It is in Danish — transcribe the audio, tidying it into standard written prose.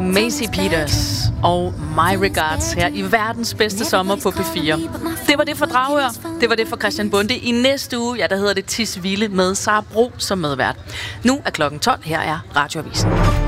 Macy Peters og My Regards her i verdens bedste sommer på P4. Det var det for Dragør. Det var det for Christian Bonde. I næste uge, der hedder det Tisvilde med Sara Bro som medvært. Nu er klokken 12. Her er Radioavisen.